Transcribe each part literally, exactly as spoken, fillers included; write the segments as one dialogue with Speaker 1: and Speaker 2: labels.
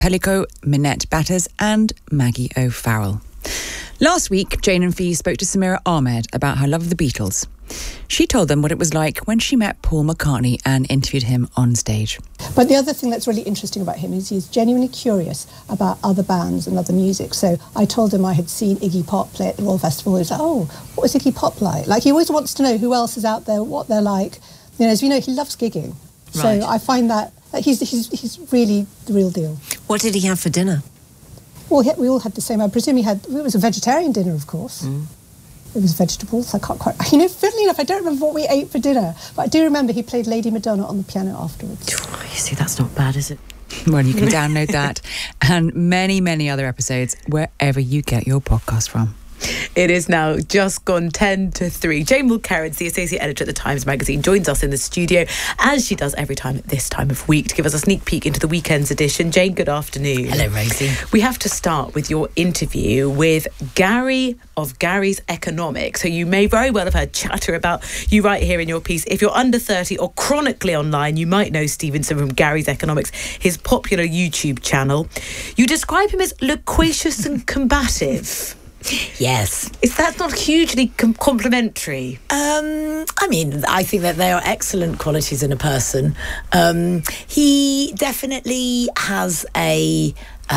Speaker 1: Pellico, Minette Batters and Maggie O'Farrell. Last week, Jane and Fee spoke to Samira Ahmed about her love of the Beatles. She told them what it was like when she met Paul McCartney and interviewed him on stage.
Speaker 2: But the other thing that's really interesting about him is he's genuinely curious about other bands and other music. So I told him I had seen Iggy Pop play at the Royal Festival. He was like, oh, what was Iggy Pop like? Like, he always wants to know who else is out there, what they're like. You know, as we know, he loves gigging. So
Speaker 3: Right.
Speaker 2: I find that like, he's, he's, he's really the real deal.
Speaker 3: What did he have for dinner?
Speaker 2: Well, he, we all had the same. I presume he had, it was a vegetarian dinner, of course. Mm. It was vegetables. I can't quite, you know, funnily enough, I don't remember what we ate for dinner, but I do remember he played Lady Madonna on the piano afterwards.
Speaker 3: Oh, you see, that's not bad, is it?
Speaker 1: Well, you can download that and many, many other episodes wherever you get your podcast from.
Speaker 4: It is now just gone ten to three. Jane Mulcairns, the associate editor at The Times Magazine, joins us in the studio, as she does every time at this time of week, to give us a sneak peek into the weekend's edition. Jane, good afternoon.
Speaker 3: Hello, Rosie.
Speaker 4: We have to start with your interview with Gary of Gary's Economics, who you may very well have heard chatter about you right here in your piece. If you're under thirty or chronically online, you might know Stevenson from Gary's Economics, his popular YouTube channel. You describe him as loquacious and combative.
Speaker 3: Yes.
Speaker 4: Is that not hugely com- complimentary?
Speaker 3: Um, I mean, I think that they are excellent qualities in a person. Um, he definitely has a...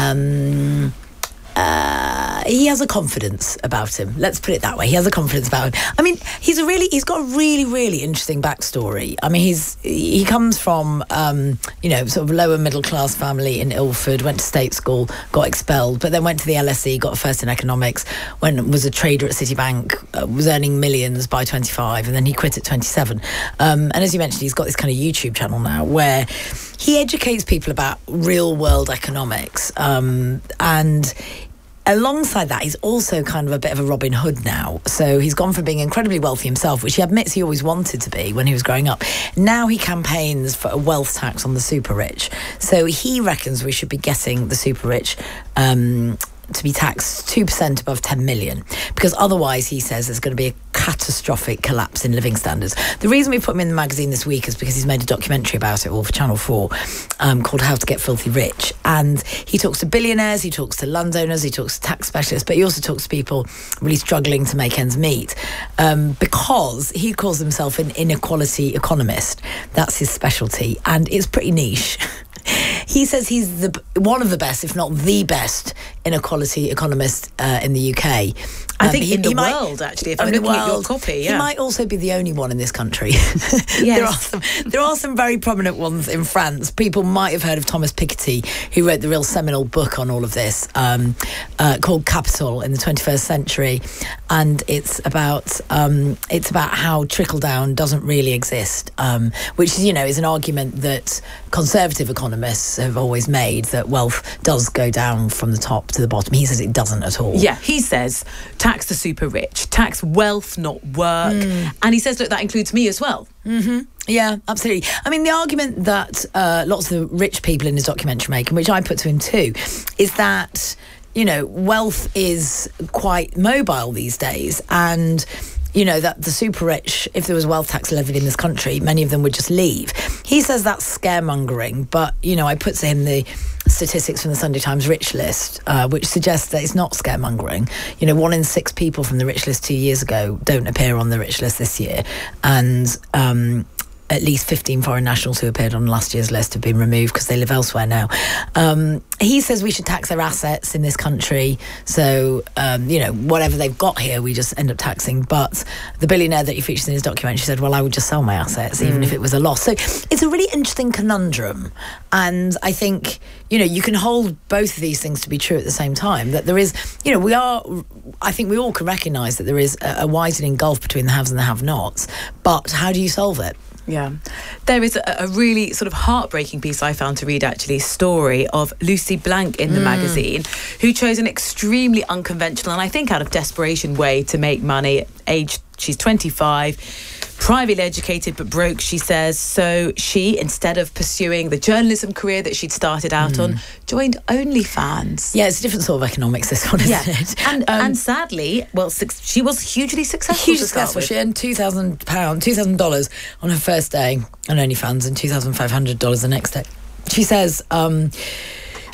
Speaker 3: Um, Uh, he has a confidence about him. Let's put it that way. He has a confidence about him. I mean, he's a really, he's got a really, really interesting backstory. I mean, he's he comes from, um, you know, sort of lower middle class family in Ilford. Went to state school, got expelled, but then went to the L S E, got a first in economics. Went was a trader at Citibank, uh, was earning millions by twenty-five, and then he quit at twenty-seven. Um, and as you mentioned, he's got this kind of YouTube channel now where he educates people about real world economics, um, and alongside that, he's also kind of a bit of a Robin Hood now. So he's gone from being incredibly wealthy himself, which he admits he always wanted to be when he was growing up. Now he campaigns for a wealth tax on the super rich. So he reckons we should be getting the super rich um, to be taxed two percent above ten million, because otherwise, he says, there's going to be a catastrophic collapse in living standards. The reason we put him in the magazine this week is because he's made a documentary about it all for Channel four um, called How to Get Filthy Rich. And he talks to billionaires, he talks to landowners, he talks to tax specialists, but he also talks to people really struggling to make ends meet, um, because he calls himself an inequality economist. That's his specialty, and it's pretty niche. He says he's the one of the best, if not the best, inequality economist uh, in the U K.
Speaker 4: I think
Speaker 3: um, he,
Speaker 4: in the
Speaker 3: he
Speaker 4: world,
Speaker 3: might,
Speaker 4: actually, if
Speaker 3: oh,
Speaker 4: I'm
Speaker 3: in the
Speaker 4: looking at your
Speaker 3: world,
Speaker 4: copy, yeah.
Speaker 3: He might also be the only one in this country.
Speaker 4: Yes.
Speaker 3: there, are some, there are some very prominent ones in France. People might have heard of Thomas Piketty, who wrote the real seminal book on all of this, um, uh, called Capital in the twenty-first century. And it's about um, it's about how trickle-down doesn't really exist, um, which, you know, is an argument that conservative economists have always made, that wealth does go down from the top to the bottom. He says it doesn't at all.
Speaker 4: Yeah, he says tax the super rich, tax wealth, not work. Mm. And he says, look, that includes me as well.
Speaker 3: Mm-hmm. Yeah, absolutely. I mean, the argument that uh, lots of the rich people in his documentary make, and which I put to him too, is that, you know, wealth is quite mobile these days, and you know, that the super rich, if there was wealth tax levied in this country, many of them would just leave. He says that's scaremongering, but, you know, I put to him the statistics from the Sunday Times Rich List, uh, which suggests that it's not scaremongering. You know, one in six people from the Rich List two years ago don't appear on the Rich List this year. And um, at least fifteen foreign nationals who appeared on last year's list have been removed because they live elsewhere now. Um, he says we should tax their assets in this country. So, um, you know, whatever they've got here, we just end up taxing. But the billionaire that he features in his documentary said, well, I would just sell my assets, even mm. if it was a loss. So it's a really interesting conundrum. And I think, you know, you can hold both of these things to be true at the same time. That there is, you know, we are, I think we all can recognise that there is a, a widening gulf between the haves and the have-nots. But how do you solve it?
Speaker 4: Yeah. There is a, a really sort of heartbreaking piece I found to read, actually, story of Lucy Blank in the mm. magazine, who chose an extremely unconventional and I think out of desperation way to make money. Age, she's twenty-five, privately educated but broke, she says. So she, instead of pursuing the journalism career that she'd started out mm. on, joined OnlyFans.
Speaker 3: Yeah, it's a different sort of economics, this one, isn't
Speaker 4: yeah.
Speaker 3: it?
Speaker 4: And,
Speaker 3: um,
Speaker 4: and sadly, well, she was hugely successful.
Speaker 3: Hugely successful. She earned two thousand pounds, two thousand dollars on her first day on OnlyFans and two thousand five hundred dollars the next day. She says... Um,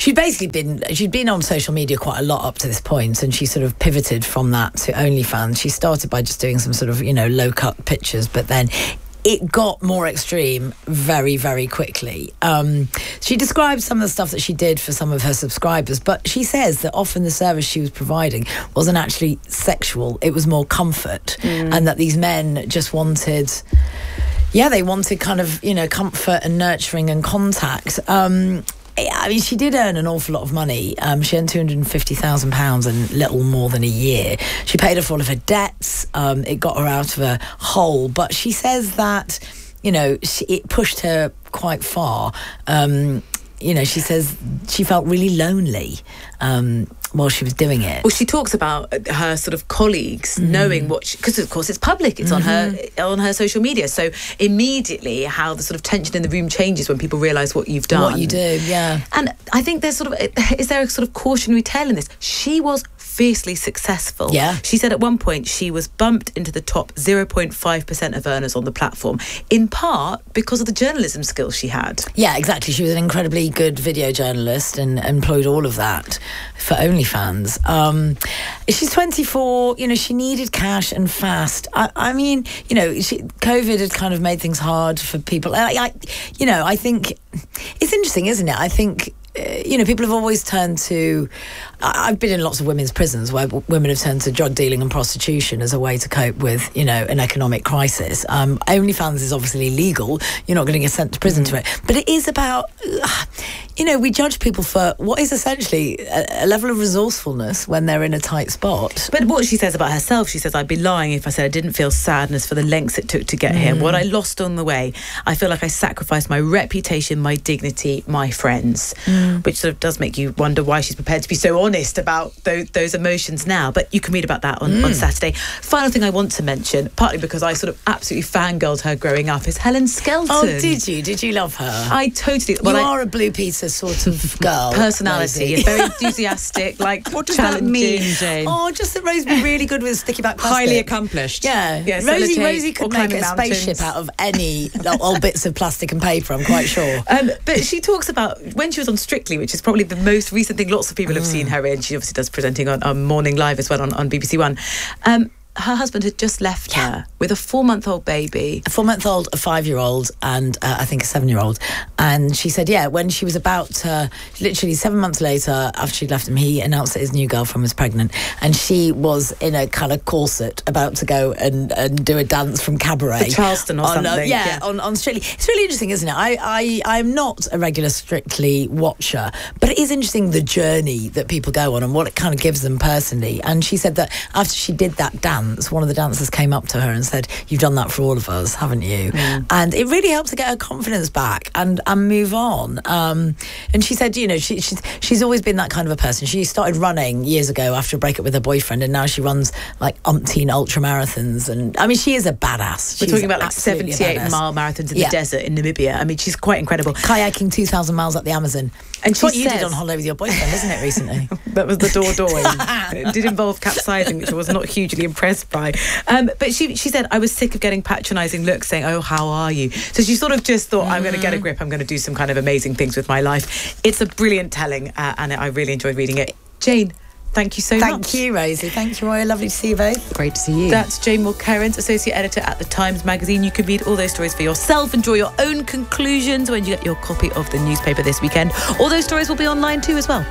Speaker 3: she'd basically been she'd been on social media quite a lot up to this point, and she sort of pivoted from that to OnlyFans. She started by just doing some sort of, you know, low cut pictures, but then it got more extreme very, very quickly. Um, she described some of the stuff that she did for some of her subscribers, but she says that often the service she was providing wasn't actually sexual, it was more comfort, mm. and that these men just wanted, yeah, they wanted kind of, you know, comfort and nurturing and contact. Um, I mean, she did earn an awful lot of money. Um, she earned two hundred fifty thousand pounds in little more than a year. She paid off all of her debts. Um, it got her out of a hole. But she says that, you know, she, it pushed her quite far. Um, you know, she says she felt really lonely um, while she was doing it.
Speaker 4: Well, she talks about her sort of colleagues mm. knowing what, because of course it's public, it's mm-hmm. on her on her social media. So immediately, how the sort of tension in the room changes when people realise what you've done,
Speaker 3: what you do, yeah.
Speaker 4: And I think there's sort of is there a sort of cautionary tale in this? She was fiercely successful.
Speaker 3: Yeah.
Speaker 4: She said at one point she was bumped into the top zero point five percent of earners on the platform, in part because of the journalism skills she had.
Speaker 3: Yeah, exactly. She was an incredibly good video journalist and employed all of that for OnlyFans. Um, she's twenty-four, you know, she needed cash and fast. I, I mean, you know, she, COVID had kind of made things hard for people. I, I, you know, I think it's interesting, isn't it? I think, Uh, you know, people have always turned to... I've been in lots of women's prisons where w- women have turned to drug dealing and prostitution as a way to cope with, you know, an economic crisis. Um, OnlyFans is obviously legal. You're not going to get sent to prison mm. to it. But it is about, uh, you know, we judge people for what is essentially a, a level of resourcefulness when they're in a tight spot.
Speaker 4: But what she says about herself, she says, I'd be lying if I said I didn't feel sadness for the lengths it took to get mm. here. What I lost on the way. I feel like I sacrificed my reputation, my dignity, my friends. Mm. Which sort of does make you wonder why she's prepared to be so honest about those, those emotions now. But you can read about that on, mm. on Saturday. Final thing I want to mention, partly because I sort of absolutely fangirled her growing up, is Helen Skelton.
Speaker 3: Oh, did you? Did you love her?
Speaker 4: I totally...
Speaker 3: Well, you
Speaker 4: I,
Speaker 3: are a Blue Peter sort of girl.
Speaker 4: Personality. Is very enthusiastic, like
Speaker 1: what does that mean, Jane?
Speaker 3: Oh, just that Rose be really good with sticky back plastic.
Speaker 1: Highly accomplished.
Speaker 3: Yeah. yeah Rosie, Rosie could make a spaceship out of any old bits of plastic and paper, I'm quite sure.
Speaker 4: Um, but she talks about when she was on Strictly, which is probably the most recent thing lots of people have mm. seen her in. She obviously does presenting on, on Morning Live as well on, on B B C One. Um, her husband had just left yeah. her with a four-month-old baby.
Speaker 3: A four-month-old, a five-year-old, and uh, I think a seven-year-old. And she said, yeah, when she was about to, literally seven months later, after she'd left him, he announced that his new girlfriend was pregnant. And she was in a kind of corset, about to go and, and do a dance from Cabaret.
Speaker 4: For Charleston or
Speaker 3: on,
Speaker 4: something.
Speaker 3: Uh, yeah, yeah, on, on Strictly. It's really interesting, isn't it? I, I, I'm not a regular Strictly watcher, but it is interesting the journey that people go on and what it kind of gives them personally. And she said that after she did that dance, one of the dancers came up to her and said, you've done that for all of us, haven't you? Mm. And it really helped her get her confidence back and, and move on. Um, and she said, you know, she, she's, she's always been that kind of a person. She started running years ago after a breakup with her boyfriend, and now she runs like umpteen ultra marathons. And I mean, she is a badass.
Speaker 4: We're
Speaker 3: she's
Speaker 4: talking about like seventy-eight mile marathons in yeah. the desert in Namibia. I mean, she's quite incredible.
Speaker 3: Kayaking two thousand miles up the Amazon. And it's what you did on holiday with your boyfriend, isn't it, recently?
Speaker 4: That was the door-dooring. It did involve capsizing, which I was not hugely impressed by. Um, but she she said, I was sick of getting patronising looks saying, oh, how are you? So she sort of just thought, mm. I'm going to get a grip, I'm going to do some kind of amazing things with my life. It's a brilliant telling, uh, and I really enjoyed reading it. Jane, thank you so
Speaker 3: thank
Speaker 4: much.
Speaker 3: Thank you, Rosie. Thank you, Roy. Lovely to see you both.
Speaker 1: Great to see you.
Speaker 4: That's Jane Moore-Kerins, Associate Editor at The Times Magazine. You can read all those stories for yourself and draw your own conclusions when you get your copy of the newspaper this weekend. All those stories will be online too as well.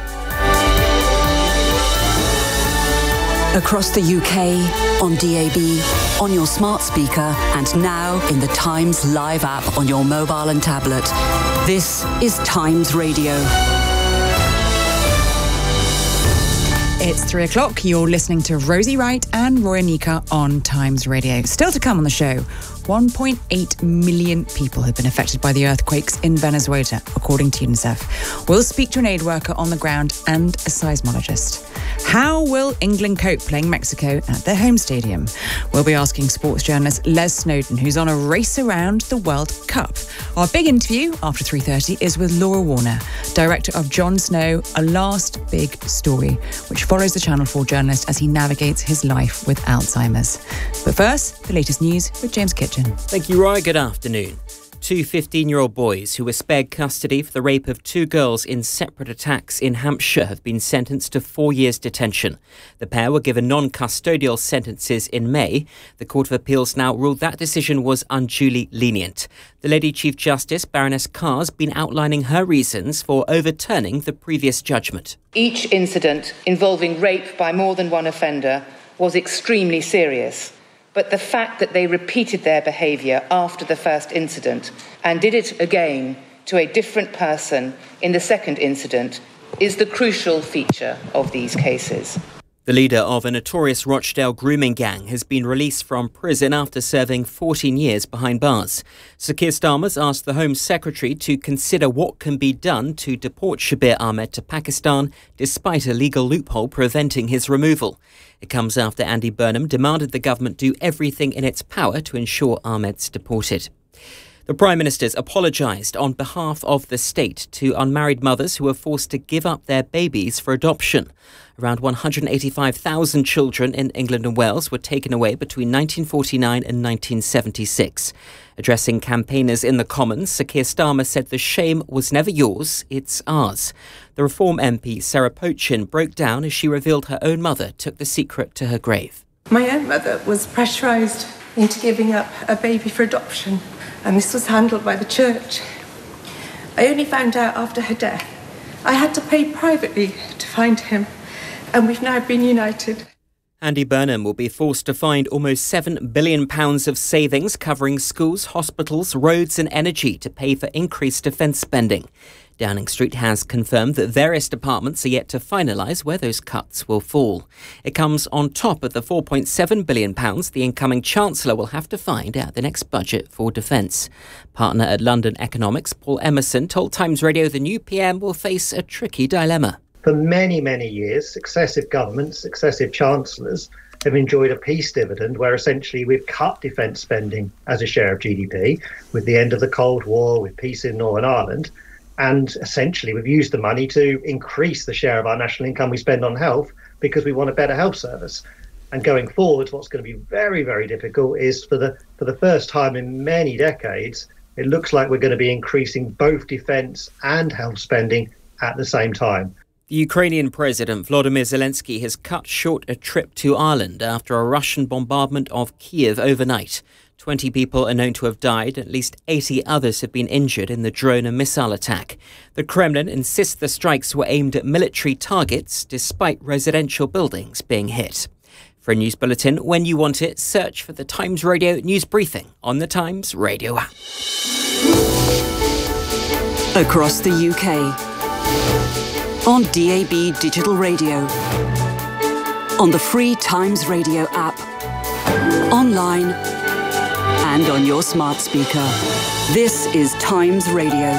Speaker 5: Across the U K, on D A B, on your smart speaker, and now in the Times Live app on your mobile and tablet. This is Times Radio.
Speaker 1: It's three o'clock. You're listening to Rosie Wright and Roy Anika on Times Radio. Still to come on the show, one point eight million people have been affected by the earthquakes in Venezuela, according to UNICEF. We'll speak to an aid worker on the ground and a seismologist. How will England cope playing Mexico at their home stadium? We'll be asking sports journalist Les Snowdon, who's on a race around the World Cup. Our big interview after three thirty is with Laura Warner, director of Jon Snow, A Last Big Story, which follows the Channel four journalist as he navigates his life with Alzheimer's. But first, the latest news with James Kitchen.
Speaker 6: Thank you, Roy. Good afternoon. Two fifteen-year-old boys who were spared custody for the rape of two girls in separate attacks in Hampshire have been sentenced to four years detention. The pair were given non-custodial sentences in May. The Court of Appeals now ruled that decision was unduly lenient. The Lady Chief Justice, Baroness Carr, has been outlining her reasons for overturning the previous judgment.
Speaker 7: Each incident involving rape by more than one offender was extremely serious. But the fact that they repeated their behaviour after the first incident and did it again to a different person in the second incident is the crucial feature of these cases.
Speaker 6: The leader of a notorious Rochdale grooming gang has been released from prison after serving fourteen years behind bars. Sir Keir Starmer's asked the Home Secretary to consider what can be done to deport Shabir Ahmed to Pakistan, despite a legal loophole preventing his removal. It comes after Andy Burnham demanded the government do everything in its power to ensure Ahmed's deported. The Prime Minister's apologised on behalf of the state to unmarried mothers who were forced to give up their babies for adoption. Around one hundred eighty-five thousand children in England and Wales were taken away between nineteen forty-nine and nineteen seventy-six. Addressing campaigners in the Commons, Sir Keir Starmer said the shame was never yours, it's ours. The Reform M P Sarah Pochin broke down as she revealed her own mother took the secret to her grave.
Speaker 8: My own mother was pressurised into giving up a baby for adoption, and this was handled by the church. I only found out after her death. I had to pay privately to find him, and we've now been united.
Speaker 6: Andy Burnham will be forced to find almost seven billion pounds of savings covering schools, hospitals, roads and energy to pay for increased defence spending. Downing Street has confirmed that various departments are yet to finalise where those cuts will fall. It comes on top of the four point seven billion pounds the incoming Chancellor will have to find at the next budget for defence. Partner at London Economics, Paul Emerson, told Times Radio the new P M will face a tricky dilemma.
Speaker 9: For many, many years, successive governments, successive chancellors have enjoyed a peace dividend where essentially we've cut defence spending as a share of G D P with the end of the Cold War, with peace in Northern Ireland. And essentially we've used the money to increase the share of our national income we spend on health because we want a better health service. And going forward, what's going to be very, very difficult is for the for the first time in many decades, it looks like we're going to be increasing both defence and health spending at the same time.
Speaker 6: The Ukrainian President Volodymyr Zelensky has cut short a trip to Ireland after a Russian bombardment of Kyiv overnight. twenty people are known to have died. At least eighty others have been injured in the drone and missile attack. The Kremlin insists the strikes were aimed at military targets, despite residential buildings being hit. For a news bulletin, when you want it, search for the Times Radio News Briefing on the Times Radio app.
Speaker 5: Across the U K, on D A B Digital Radio, on the free Times Radio app, online and on your smart speaker. This is Times Radio.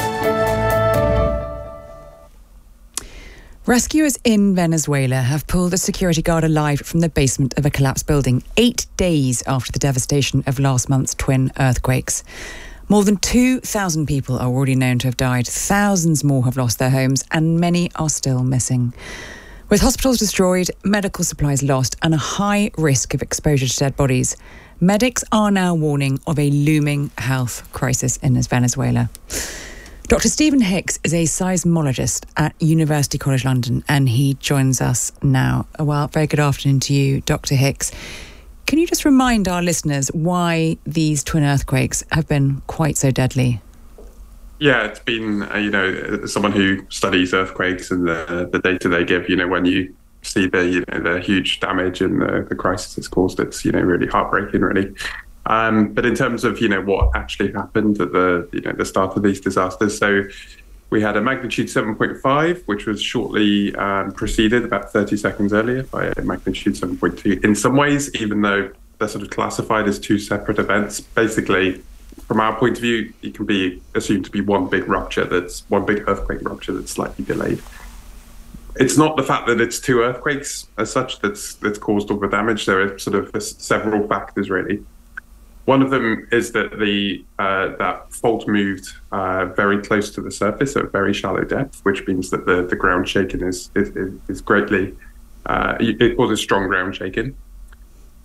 Speaker 1: Rescuers in Venezuela have pulled a security guard alive from the basement of a collapsed building eight days after the devastation of last month's twin earthquakes. More than two thousand people are already known to have died. Thousands more have lost their homes and many are still missing. With hospitals destroyed, medical supplies lost and a high risk of exposure to dead bodies, medics are now warning of a looming health crisis in Venezuela. Doctor Stephen Hicks is a seismologist at University College London and he joins us now. Well, very good afternoon to you, Doctor Hicks. Can you just remind our listeners why these twin earthquakes have been quite so deadly?
Speaker 10: Yeah, it's been, uh, you know, someone who studies earthquakes and the, the data they give, you know, when you see the, you know, the huge damage and the, the crisis it's caused, it's, you know, really heartbreaking, really. Um, but in terms of, you know, what actually happened at the, you know, the start of these disasters, so we had a magnitude seven point five, which was shortly um, preceded about thirty seconds earlier by a magnitude seven point two. In some ways, even though they're sort of classified as two separate events, basically, from our point of view, it can be assumed to be one big rupture that's one big earthquake rupture that's slightly delayed. It's not the fact that it's two earthquakes as such that's that's caused all the damage. There are sort of several factors, really. One of them is that the uh, that fault moved uh, very close to the surface at a very shallow depth, which means that the, the ground shaking is is, is greatly uh, it causes strong ground shaking.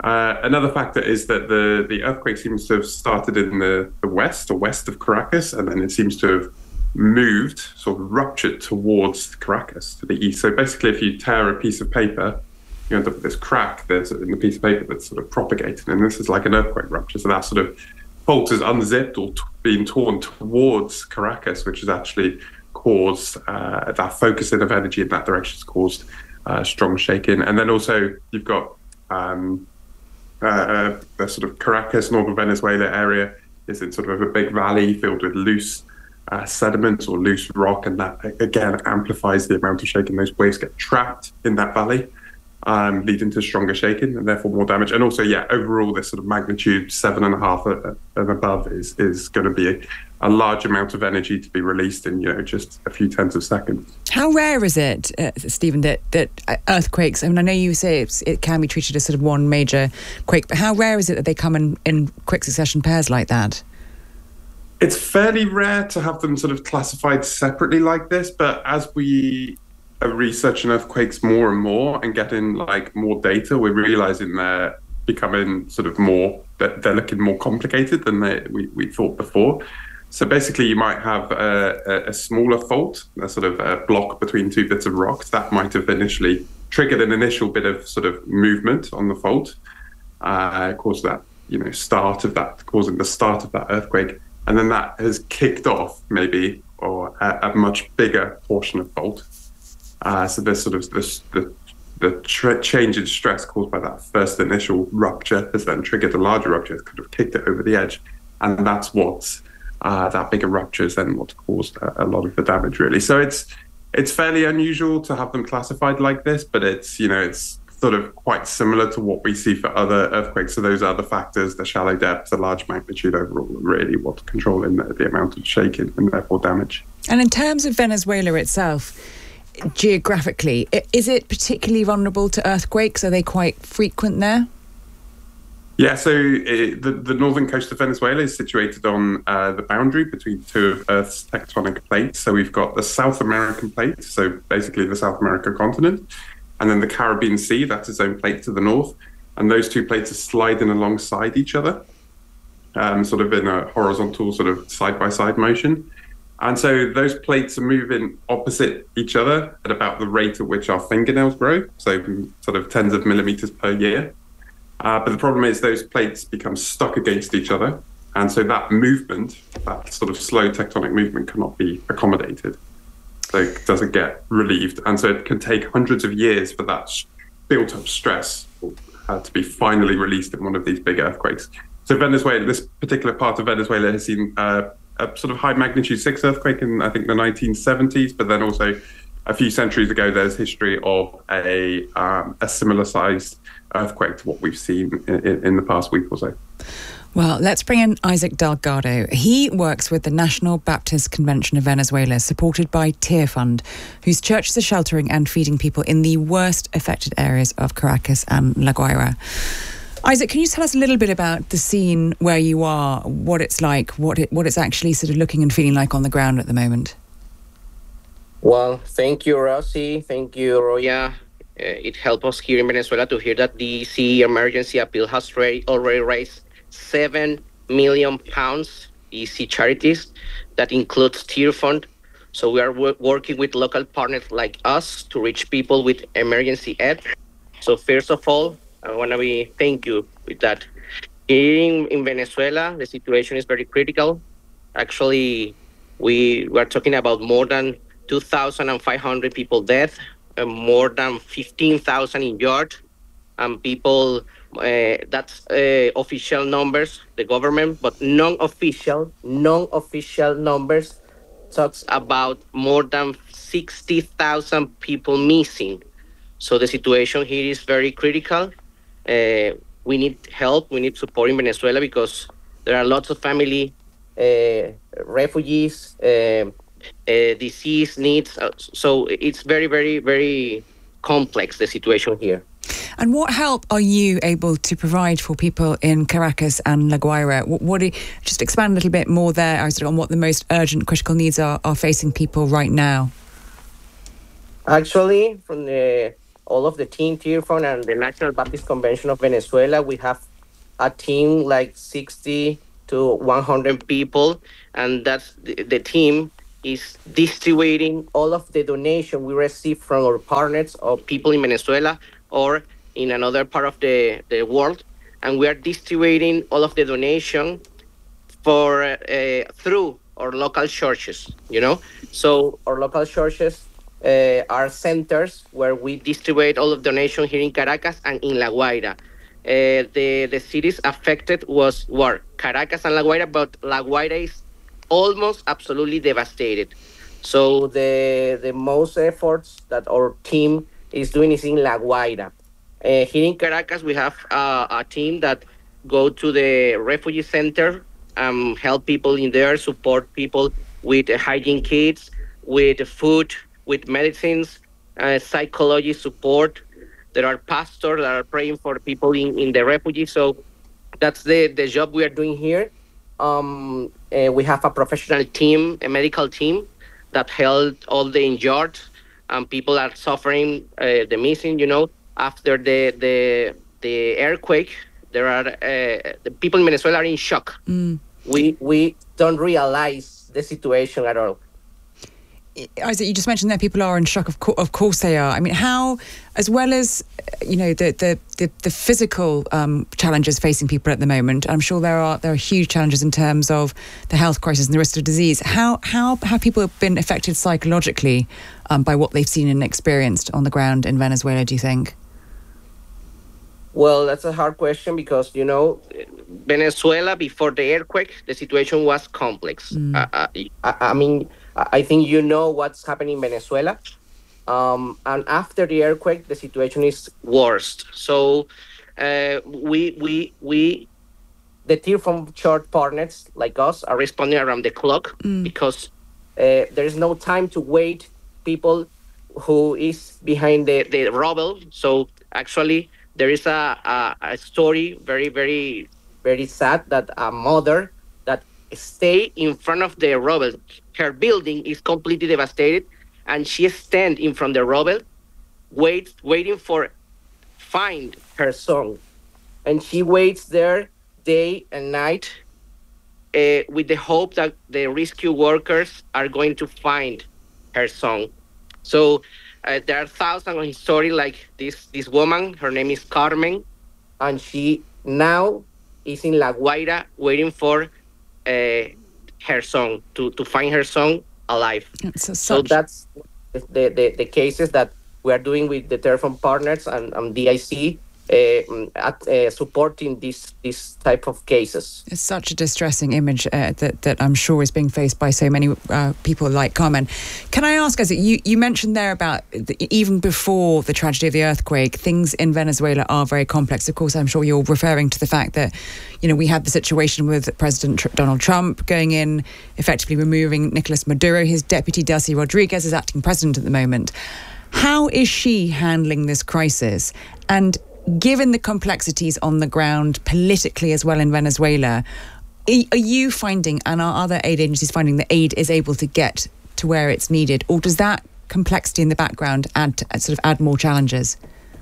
Speaker 10: Uh, another factor is that the, the earthquake seems to have started in the, the west or west of Caracas, and then it seems to have moved, sort of ruptured towards Caracas to the east. So basically, if you tear a piece of paper, you end up with this crack that's in the piece of paper that's sort of propagated, and this is like an earthquake rupture. So that sort of fault is unzipped or t- being torn towards Caracas, which has actually caused uh, that focusing of energy in that direction has caused uh, strong shaking. And then also you've got um, uh, the sort of Caracas, northern Venezuela area is in sort of a big valley filled with loose uh, sediments or loose rock, and that again amplifies the amount of shaking. Those waves get trapped in that valley, Um, leading to stronger shaking and therefore more damage. And also, yeah, overall, this sort of magnitude seven and a half and above is is going to be a, a large amount of energy to be released in, you know, just a few tenths of seconds.
Speaker 1: How rare is it, uh, Stephen, that, that earthquakes, I mean, I know you say it's, it can be treated as sort of one major quake, but how rare is it that they come in, in quick succession pairs like that?
Speaker 10: It's fairly rare to have them sort of classified separately like this, but as we are researching earthquakes more and more and getting like more data, we're realizing they're becoming sort of more, that they're looking more complicated than they, we, we thought before. So basically you might have a, a, a smaller fault, a sort of a block between two bits of rock that might have initially triggered an initial bit of sort of movement on the fault, uh, caused that, you know, start of that, causing the start of that earthquake. And then that has kicked off maybe, or a, a much bigger portion of fault. Uh, so there's sort of this, the the tra- change in stress caused by that first initial rupture has then triggered a larger rupture, has kind of kicked it over the edge, and that's what uh, that bigger rupture is then what's caused a, a lot of the damage, really. So it's it's fairly unusual to have them classified like this, but it's, you know, it's sort of quite similar to what we see for other earthquakes. So those other factors, the shallow depth, the large magnitude overall, are really what's controlling the, the amount of shaking and therefore damage.
Speaker 1: And in terms of Venezuela itself, geographically, is it particularly vulnerable to earthquakes? Are they quite frequent there?
Speaker 10: Yeah, so it, the, the northern coast of Venezuela is situated on uh, the boundary between two of Earth's tectonic plates. So we've got the South American plate, so basically the South America continent, and then the Caribbean Sea, that's its own plate to the north. And those two plates are sliding alongside each other, um, sort of in a horizontal sort of side-by-side motion. And so those plates are moving opposite each other at about the rate at which our fingernails grow, so sort of tens of millimeters per year. Uh, but the problem is those plates become stuck against each other. And so that movement, that sort of slow tectonic movement, cannot be accommodated. So it doesn't get relieved. And so it can take hundreds of years for that built up stress uh, to be finally released in one of these big earthquakes. So Venezuela, this particular part of Venezuela has seen uh, a sort of high magnitude six earthquake in, I think, the nineteen seventies, but then also a few centuries ago, there's history of a um, a similar sized earthquake to what we've seen in, in the past week or so.
Speaker 1: Well, let's bring in Isaac Delgado. He works with the National Baptist Convention of Venezuela, supported by Tear Fund, whose churches are sheltering and feeding people in the worst affected areas of Caracas and La Guaira. Isaac, can you tell us a little bit about the scene where you are, what it's like, what it, what it's actually sort of looking and feeling like on the ground at the moment?
Speaker 11: Well, thank you, Rosie. Thank you, Roya. Uh, it helped us here in Venezuela to hear that the D C emergency appeal has ra- already raised seven million pounds D C charities. That includes Tear Fund. So we are w- working with local partners like us to reach people with emergency aid. So first of all, I want to be thank you with that. Here in, in Venezuela, the situation is very critical. Actually, we were talking about more than two thousand five hundred people dead, uh, more than fifteen thousand injured, and people, uh, that's uh, official numbers, the government, but non-official, non-official numbers talks about more than sixty thousand people missing. So the situation here is very critical. Uh, we need help, we need support in Venezuela because there are lots of family, uh, refugees, uh, Uh, disease needs, uh, so it's very, very, very complex, the situation here.
Speaker 1: And what help are you able to provide for people in Caracas and La Guaira? What, what do you, just expand a little bit more there on what the most urgent critical needs are, are facing people right now?
Speaker 11: Actually, from the all of the team here from and the National Baptist Convention of Venezuela. We have a team like sixty to one hundred people, and that's the, the team is distributing all of the donation we receive from our partners or people in Venezuela or in another part of the, the world. And we are distributing all of the donation for uh, through our local churches, you know. So our local churches uh, are centers where we distribute all of donation here in Caracas and in La Guaira. Uh, the the cities affected was were Caracas and La Guaira, but La Guaira is almost absolutely devastated. So the the most efforts that our team is doing is in La Guaira. Uh, here in Caracas, we have uh, a team that go to the refugee center, um, help people in there, support people with uh, hygiene kits, with food, with medicines, uh, psychology support. There are pastors that are praying for people in, in the refugees. So that's the, the job we are doing here. Um, uh, we have a professional team, a medical team that held all the injured and people are suffering uh, the missing, you know, after the, the, the earthquake. There are uh, the people in Venezuela are in shock. Mm. We, we don't realize the situation at all.
Speaker 1: Isaac, you just mentioned that people are in shock. Of, co- of course they are. I mean, how, as well as, you know, the the the, the physical um, challenges facing people at the moment, I'm sure there are there are huge challenges in terms of the health crisis and the risk of disease. How how have people been affected psychologically um, by what they've seen and experienced on the ground in Venezuela, do you think?
Speaker 11: Well, that's a hard question because, you know, Venezuela, before the earthquake, the situation was complex. Mm. Uh, I, I mean, I think you know what's happening in Venezuela. Um, and after the earthquake, the situation is worse. So uh, we, we, we, the team from church partners like us are responding around the clock mm. because uh, there is no time to wait people who is behind the, the rubble. So actually, there is a, a, a story, very, very, very sad, that a mother that stay in front of the rubble. Her building is completely devastated, and she stands in front of the rubble, wait, waiting for find her son. And she waits there day and night uh, with the hope that the rescue workers are going to find her son. So Uh, there are thousands of stories like this this woman. Her name is Carmen, and she now is in La Guaira waiting for uh, her son, to, to find her son alive. So, so that's the, the, the cases that we are doing with the Terraform partners and, and D I C. Uh, at, uh, supporting this this type of cases.
Speaker 1: It's such a distressing image uh, that that I'm sure is being faced by so many uh, people like Carmen. Can I ask, as you you mentioned there about the, even before the tragedy of the earthquake, things in Venezuela are very complex. Of course, I'm sure you're referring to the fact that, you know, we had the situation with President Tr- Donald Trump going in, effectively removing Nicolas Maduro. His deputy Delcy Rodriguez is acting president at the moment. How is she handling this crisis? And given the complexities on the ground politically as well in Venezuela, are you finding, and are other aid agencies finding, that aid is able to get to where it's needed, or does that complexity in the background add to, sort of add more challenges?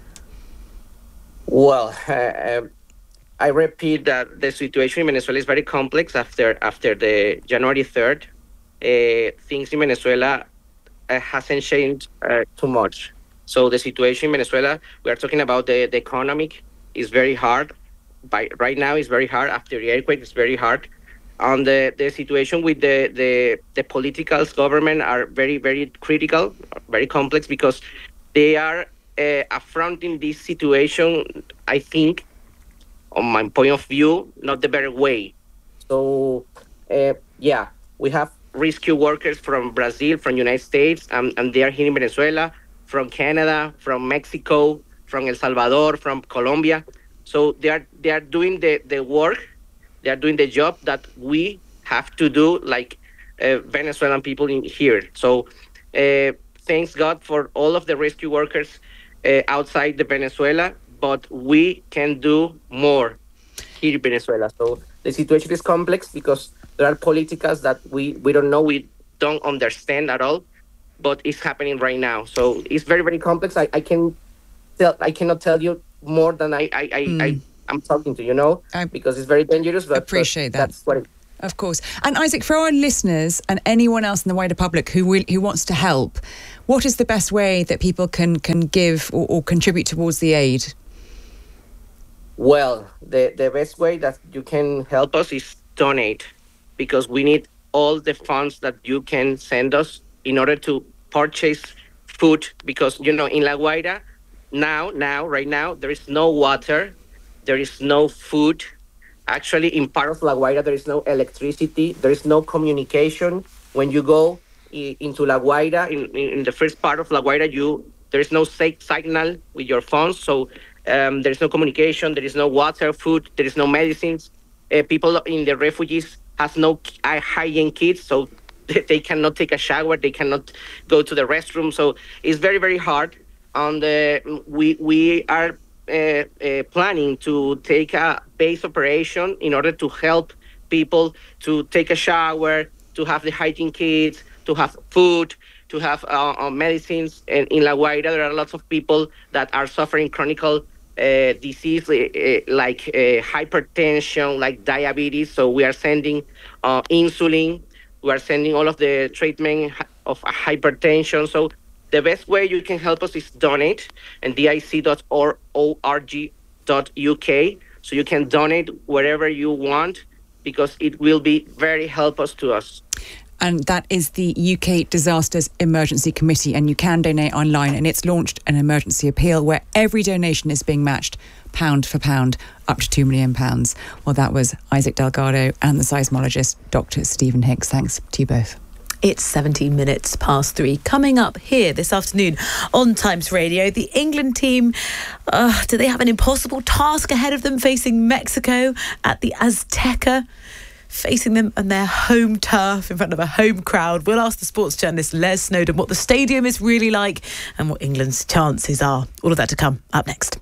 Speaker 11: Well, uh, I repeat that the situation in Venezuela is very complex. After after the January third, uh, things in Venezuela uh, hasn't changed uh, too much. So the situation in Venezuela, we are talking about the, the economic, is very hard. By right now, it's very hard. After the earthquake, it's very hard. And the, the situation with the, the, the political government are very, very critical, very complex, because they are uh, affronting this situation, I think, on my point of view, not the better way. So, uh, yeah, we have rescue workers from Brazil, from United States, um, and they are here in Venezuela, from Canada, from Mexico, from El Salvador, from Colombia. So they are they are doing the, the work, they are doing the job that we have to do, like uh, Venezuelan people in here. So uh, thanks God for all of the rescue workers uh, outside the Venezuela, but we can do more here in Venezuela. So the situation is complex because there are politicals that we, we don't know, we don't understand at all, but it's happening right now. So it's very, very complex. I, I can tell I cannot tell you more than I I, I, mm. I I'm talking to you know I because it's very dangerous. But
Speaker 1: appreciate
Speaker 11: but
Speaker 1: that.
Speaker 11: That's what. It,
Speaker 1: Of course. And Isaac, for our listeners and anyone else in the wider public who will, who wants to help, what is the best way that people can can give or, or contribute towards the aid?
Speaker 11: Well, the, the best way that you can help us is donate, because we need all the funds that you can send us in order to purchase food, because, you know, in La Guaira, now, now, right now, there is no water, there is no food. Actually, in part of La Guaira, there is no electricity, there is no communication. When you go I- into La Guaira, in, in the first part of La Guaira, you there is no signal with your phones, so um, there is no communication, there is no water, food, there is no medicines. Uh, people in the refugees have no uh, hygiene kits, so they cannot take a shower, they cannot go to the restroom, so it's very, very hard. And uh, we we are uh, uh, planning to take a base operation in order to help people to take a shower, to have the hygiene kits, to have food, to have uh, uh, medicines. And in La Guaira, there are lots of people that are suffering chronic uh, disease uh, like uh, hypertension, like diabetes. So we are sending uh, insulin. We are sending all of the treatment of hypertension. So the best way you can help us is donate, and D I C dot org dot U K. So you can donate wherever you want, because it will be very helpful to us.
Speaker 1: And that is the U K Disasters Emergency Committee, and you can donate online, and it's launched an emergency appeal where every donation is being matched pound for pound up to two million pounds. Well, that was Isaac Delgado and the seismologist Doctor Stephen Hicks. Thanks to you both.
Speaker 4: It's seventeen minutes past three. Coming up here this afternoon on Times Radio, the England team, uh, do they have an impossible task ahead of them facing Mexico at the Azteca? Facing them on their home turf in front of a home crowd. We'll ask the sports journalist Les Snowdon what the stadium is really like and what England's chances are. All of that to come up next.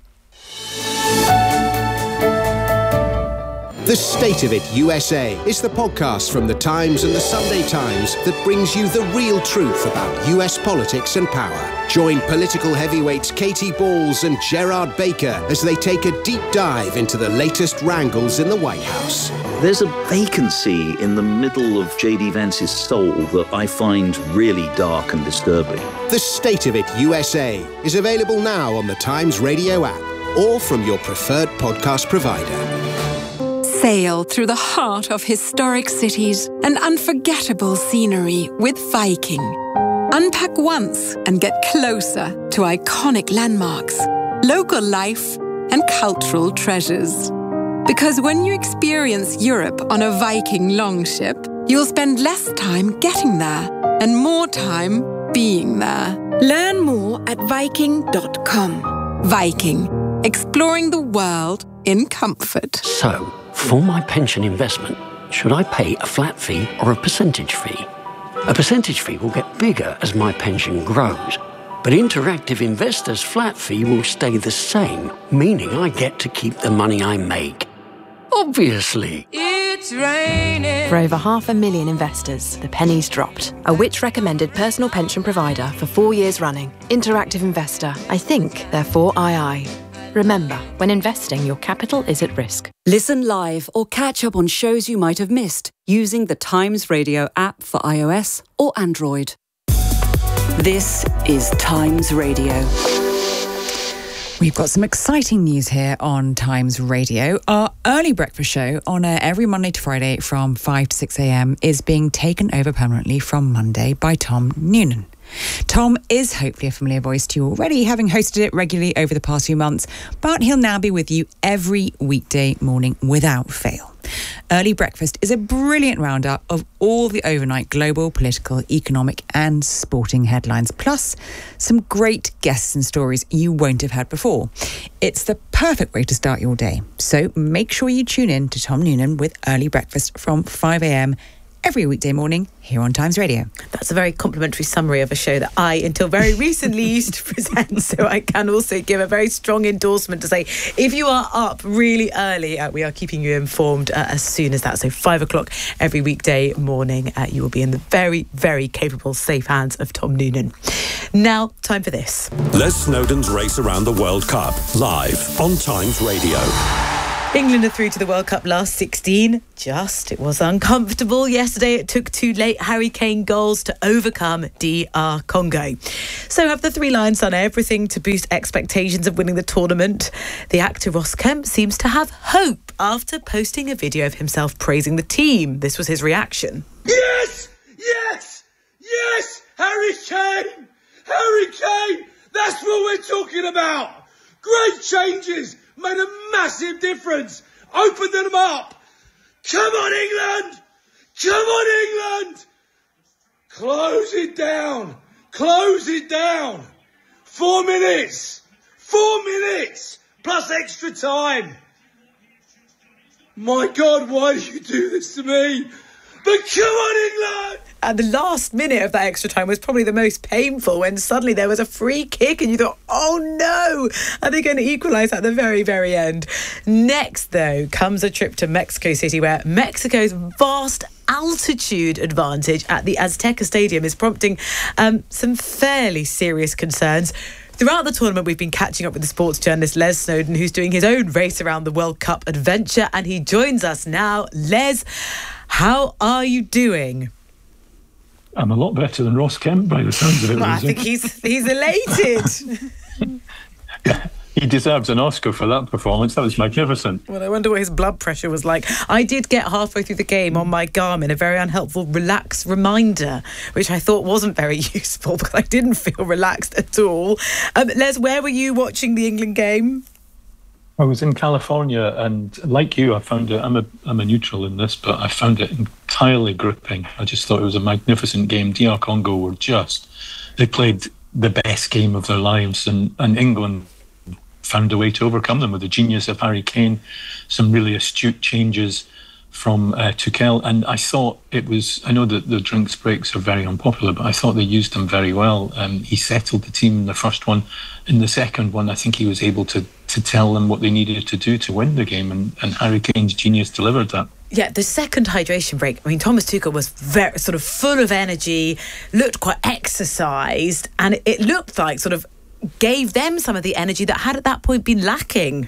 Speaker 12: The State of It U S A is the podcast from The Times and The Sunday Times that brings you the real truth about U S politics and power. Join political heavyweights Katie Balls and Gerard Baker as they take a deep dive into the latest wrangles in the White House.
Speaker 13: There's a vacancy in the middle of J D Vance's soul that I find really dark and disturbing.
Speaker 12: The State of It U S A is available now on the Times Radio app or from your preferred podcast provider.
Speaker 14: Sail through the heart of historic cities and unforgettable scenery with Viking. Unpack once and get closer to iconic landmarks, local life, and cultural treasures. Because when you experience Europe on a Viking longship, you'll spend less time getting there and more time being there. Learn more at Viking dot com. Viking, exploring the world in comfort.
Speaker 15: So, for my pension investment, should I pay a flat fee or a percentage fee? A percentage fee will get bigger as my pension grows, but Interactive Investor's flat fee will stay the same, meaning I get to keep the money I make. Obviously.
Speaker 16: It's raining. For over half a million investors, the penny's dropped. A Which-recommended personal pension provider for four years running. Interactive Investor. I think, therefore I I. Remember, when investing, your capital is at risk.
Speaker 5: Listen live or catch up on shows you might have missed using the Times Radio app for iOS or Android. This is Times Radio.
Speaker 1: We've got some exciting news here on Times Radio. Our early breakfast show on air every Monday to Friday from five to six a.m. is being taken over permanently from Monday by Tom Noonan. Tom is hopefully a familiar voice to you already, having hosted it regularly over the past few months, but he'll now be with you every weekday morning without fail. Early Breakfast is a brilliant roundup of all the overnight global, political, economic and sporting headlines, plus some great guests and stories you won't have had before. It's the perfect way to start your day. So make sure you tune in to Tom Noonan with Early Breakfast from five a.m. every weekday morning here on Times Radio.
Speaker 4: That's a very complimentary summary of a show that I, until very recently, used to present. So I can also give a very strong endorsement to say, if you are up really early, uh, we are keeping you informed uh, as soon as that. So five o'clock every weekday morning, uh, you will be in the very, very capable, safe hands of Tom Noonan. Now, time for this.
Speaker 17: Les Snowdon's Race Around the World Cup, live on Times Radio.
Speaker 4: England are through to the World Cup last sixteen. Just, it was uncomfortable. Yesterday it took two late Harry Kane goals to overcome D R Congo. So have the Three Lions done everything to boost expectations of winning the tournament? The actor Ross Kemp seems to have hope after posting a video of himself praising the team. This was his reaction.
Speaker 18: Yes! Yes! Yes! Harry Kane! Harry Kane! That's what we're talking about! Great changes! Made a massive difference. Opened them up. Come on, England. Come on, England. Close it down. Close it down. Four minutes. Four minutes. Plus extra time. My God, why do you do this to me? But come on, England.
Speaker 4: And the last minute of that extra time was probably the most painful, when suddenly there was a free kick and you thought, oh no, are they going to equalise at the very, very end? Next, though, comes a trip to Mexico City, where Mexico's vast altitude advantage at the Azteca Stadium is prompting um, some fairly serious concerns. Throughout the tournament, we've been catching up with the sports journalist Les Snowdon, who's doing his own Race Around the World Cup adventure, and he joins us now. Les, how are you doing?
Speaker 19: I'm a lot better than Ross Kemp, by the sounds of it.
Speaker 4: Well, I think he's he's elated.
Speaker 19: Yeah, he deserves an Oscar for that performance. That was magnificent.
Speaker 4: Well, I wonder what his blood pressure was like. I did get halfway through the game on my Garmin a very unhelpful relax reminder, which I thought wasn't very useful because I didn't feel relaxed at all. Um, Les, where were you watching the England game?
Speaker 19: I was in California, and like you, I found it, I'm a, I'm a neutral in this, but I found it entirely gripping. I just thought it was a magnificent game. D R Congo were just, they played the best game of their lives, and, and England found a way to overcome them with the genius of Harry Kane, some really astute changes from uh, Tuchel, and I thought it was, I know that the drinks breaks are very unpopular, but I thought they used them very well. Um, he settled the team in the first one. In the second one, I think he was able to to tell them what they needed to do to win the game, and, and Harry Kane's genius delivered that.
Speaker 4: Yeah, the second hydration break, I mean, Thomas Tuchel was very sort of full of energy, looked quite exercised, and it looked like sort of gave them some of the energy that had at that point been lacking.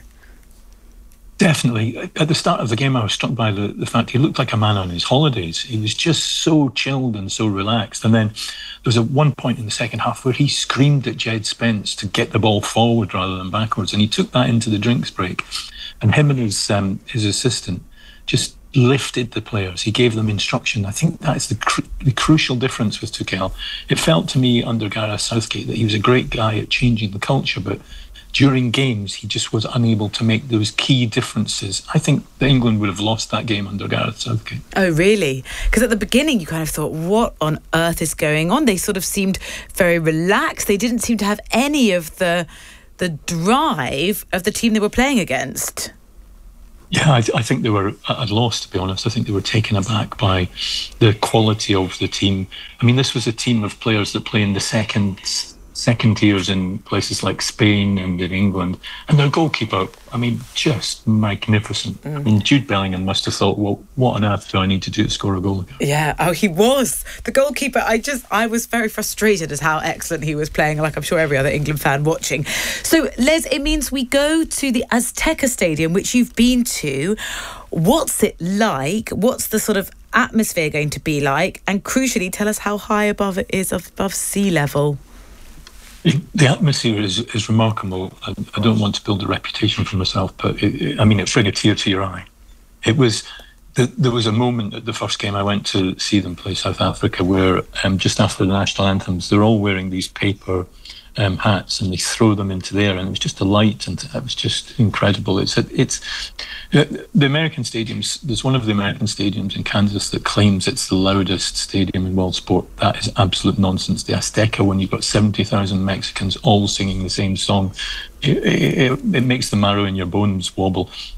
Speaker 19: Definitely. At the start of the game, I was struck by the, the fact he looked like a man on his holidays. He was just so chilled and so relaxed. And then there was a one point in the second half where he screamed at Jed Spence to get the ball forward rather than backwards. And he took that into the drinks break. And him and his um, his assistant just lifted the players. He gave them instruction. I think that's the, cru- the crucial difference with Tuchel. It felt to me under Gareth Southgate that he was a great guy at changing the culture, but during games, he just was unable to make those key differences. I think that England would have lost that game under Gareth Southgate.
Speaker 4: Oh, really? Because at the beginning, you kind of thought, what on earth is going on? They sort of seemed very relaxed. They didn't seem to have any of the the drive of the team they were playing against.
Speaker 19: Yeah, I, I think they were at a loss, to be honest. I think they were taken aback by the quality of the team. I mean, this was a team of players that play in the second second tiers in places like Spain and in England, and their goalkeeper, I mean, just magnificent. Mm. I mean, Jude Bellingham must have thought, well, what on earth do I need to do to score a goal again?
Speaker 4: Yeah, oh, he was. The goalkeeper, I just, I was very frustrated at how excellent he was playing, like I'm sure every other England fan watching. So, Les, it means we go to the Azteca Stadium, which you've been to. What's it like? What's the sort of atmosphere going to be like? And crucially, tell us how high above it is, above sea level.
Speaker 19: The atmosphere is, is remarkable. I, I don't want to build a reputation for myself, but it, it, I mean, it bring a tear to your eye. It was, the, there was a moment at the first game I went to see them play South Africa where um, just after the national anthems, they're all wearing these paper um, hats and they throw them into the air, and it was just a light, and it was just incredible. It's it's uh, the American stadiums. There's one of the American stadiums in Kansas that claims it's the loudest stadium in world sport. That is absolute nonsense. The Azteca, when you've got seventy thousand Mexicans all singing the same song, it, it, it makes the marrow in your bones wobble.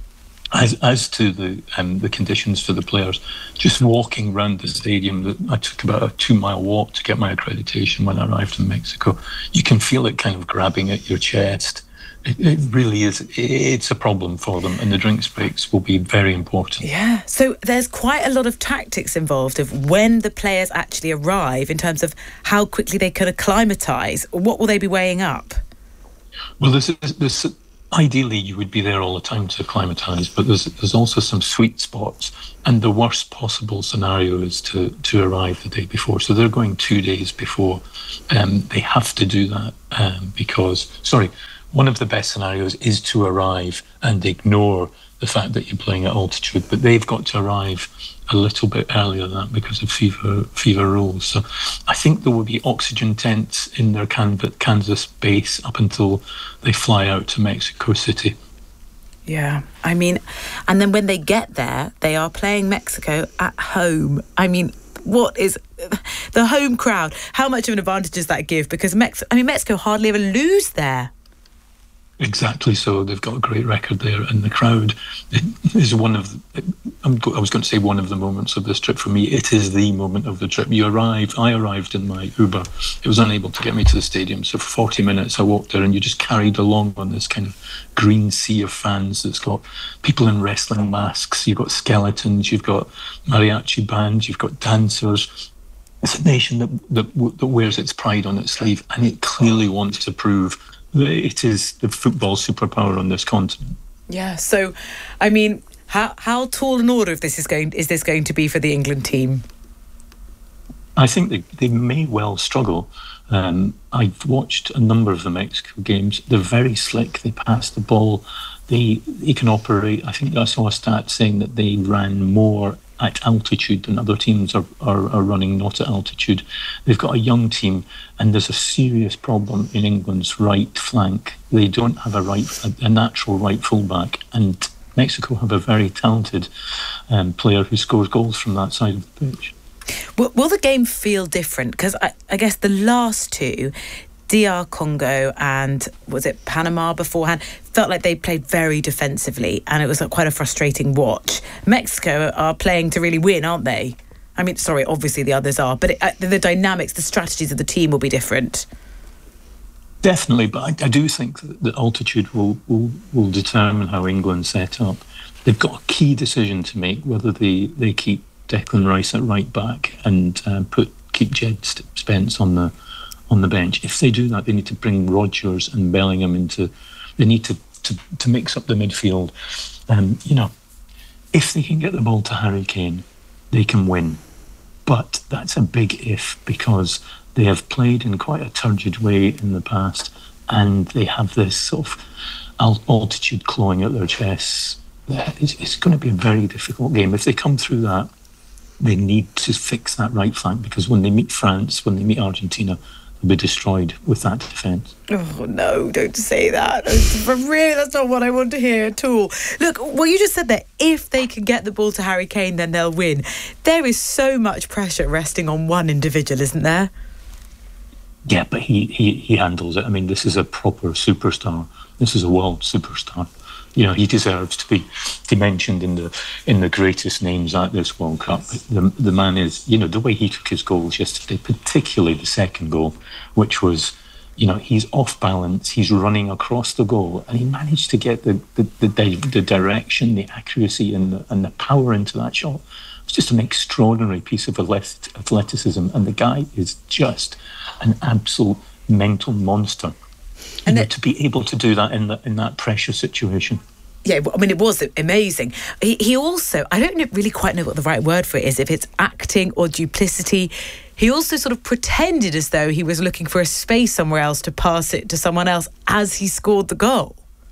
Speaker 19: As as to the um, the conditions for the players, just walking around the stadium, I took about a two mile walk to get my accreditation when I arrived in Mexico. You can feel it kind of grabbing at your chest. It, it really is. It's a problem for them, and the drinks breaks will be very important.
Speaker 4: Yeah. So there's quite a lot of tactics involved of when the players actually arrive in terms of how quickly they can acclimatise. What will they be weighing up?
Speaker 19: Well, there's there's. Ideally, you would be there all the time to acclimatise, but there's there's also some sweet spots, and the worst possible scenario is to, to arrive the day before. So they're going two days before. Um, they have to do that um, because, sorry, one of the best scenarios is to arrive and ignore the fact that you're playing at altitude, but they've got to arrive a little bit earlier than that because of fever fever rules. So I think there will be oxygen tents in their Kansas base up until they fly out to Mexico City.
Speaker 4: Yeah, I mean, and then when they get there, they are playing Mexico at home. I mean, what is the home crowd? How much of an advantage does that give? Because Mex- I mean, Mexico hardly ever lose there.
Speaker 19: Exactly so. They've got a great record there, and the crowd is one of the, I'm, I was going to say one of the moments of this trip for me. It is the moment of the trip. You arrive, I arrived in my Uber. It was unable to get me to the stadium, so for forty minutes I walked there, and you're just carried along on this kind of green sea of fans that's got people in wrestling masks, you've got skeletons, you've got mariachi bands, you've got dancers. It's a nation that, that, that wears its pride on its sleeve, and it clearly wants to prove it is the football superpower on this continent.
Speaker 4: Yeah. So, I mean, how how tall an order of this is going is this going to be for the England team?
Speaker 19: I think they, they may well struggle. Um, I've watched a number of the Mexico games. They're very slick. They pass the ball. They they can operate. I think I saw a stat saying that they ran more at altitude than other teams are, are, are running not at altitude. They've got a young team, and there's a serious problem in England's right flank. They don't have a right, a, a natural right fullback, and Mexico have a very talented um, player who scores goals from that side of the pitch.
Speaker 4: Will, will the game feel different? Because I, I guess the last two, D R Congo and was it Panama beforehand, felt like they played very defensively, and it was like quite a frustrating watch. Mexico are playing to really win, aren't they? I mean, sorry, obviously the others are, but it, uh, the dynamics, the strategies of the team will be different.
Speaker 19: Definitely, but I, I do think that the altitude will, will will determine how England set up. They've got a key decision to make, whether they, they keep Declan Rice at right back and uh, put keep Jed Spence on the on the bench. If they do that, they need to bring Rodgers and Bellingham into. They need to to, to mix up the midfield. Um, you know, if they can get the ball to Harry Kane, they can win. But that's a big if, because they have played in quite a turgid way in the past, and they have this sort of altitude clawing at their chests. It's, it's going to be a very difficult game. If they come through that, they need to fix that right flank, because when they meet France, when they meet Argentina, they'll be destroyed with that defence.
Speaker 4: Oh, no, don't say that. Really, that's not what I want to hear at all. Look, well, you just said that if they can get the ball to Harry Kane, then they'll win. There is so much pressure resting on one individual, isn't there?
Speaker 19: Yeah, but he, he, he handles it. I mean, this is a proper superstar. This is a world superstar. You know, he deserves to be, to be mentioned in the in the greatest names at this World Cup. The the man is, you know, the way he took his goals yesterday, particularly the second goal, which was, you know, he's off balance, he's running across the goal, and he managed to get the the the, the direction, the accuracy, and the, and the power into that shot. It's just an extraordinary piece of athleticism, and the guy is just an absolute mental monster. And it, to be able to do that in the, in that pressure situation.
Speaker 4: Yeah, I mean, it was amazing. He, he also, I don't really quite know what the right word for it is, if it's acting or duplicity. He also sort of pretended as though he was looking for a space somewhere else to pass it to someone else as he scored the goal.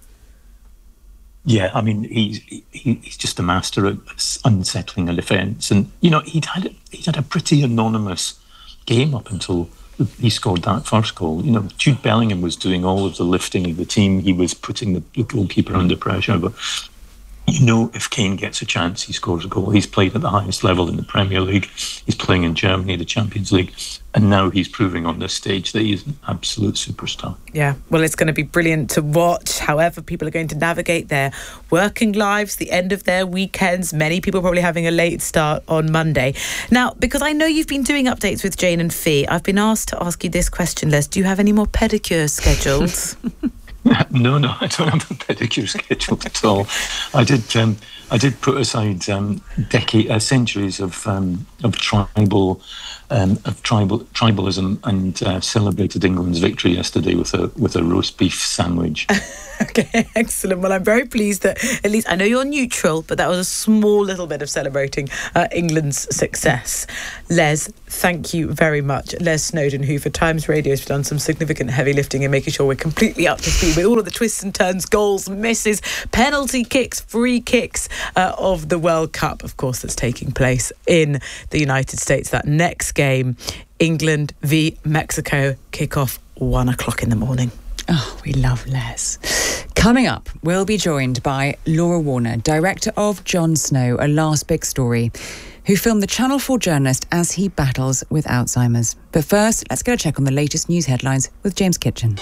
Speaker 19: Yeah, I mean, he's he, he's just a master at unsettling a defence. And, you know, he'd had, he'd had a pretty anonymous game up until he scored that first goal. You know, Jude Bellingham was doing all of the lifting of the team. He was putting the goalkeeper under pressure. But you know, if Kane gets a chance, he scores a goal. He's played at the highest level in the Premier League. He's playing in Germany, the Champions League. And now he's proving on this stage that he's an absolute superstar.
Speaker 4: Yeah, well, it's going to be brilliant to watch. however people are going to navigate their working lives, the end of their weekends. Many people probably having a late start on Monday. Now, because I know you've been doing updates with Jane and Fee, I've been asked to ask you this question, Les. Do you have any more pedicures scheduled?
Speaker 19: No, no, I don't have a pedicure scheduled at all. I did, um, I did put aside um, decade, uh, centuries of um, of tribal, um, of tribal tribalism, and uh, celebrated England's victory yesterday with a with a roast beef sandwich.
Speaker 4: Okay, excellent. Well, I'm very pleased that at least, I know you're neutral, but that was a small little bit of celebrating uh, England's success. Les, thank you very much. Les Snowdon, who for Times Radio has done some significant heavy lifting in making sure we're completely up to speed with all of the twists and turns, goals, misses, penalty kicks, free kicks uh, of the World Cup, of course, that's taking place in the United States. That next game, England v Mexico, kick-off one o'clock in the morning.
Speaker 1: Oh, we love Les. Coming up, we'll be joined by Laura Warner, director of Jon Snow, A Last Big Story, who filmed the Channel four journalist as he battles with Alzheimer's. But first, let's get a check on the latest news headlines with James Kitchen.